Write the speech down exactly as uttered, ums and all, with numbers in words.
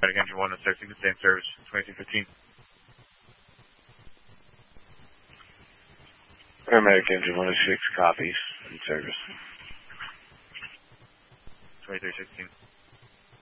Paramedic Engine one oh six, you can stay in service, twenty-two fifteen. Paramedic Engine one oh six, copies, in service. twenty-three sixteen.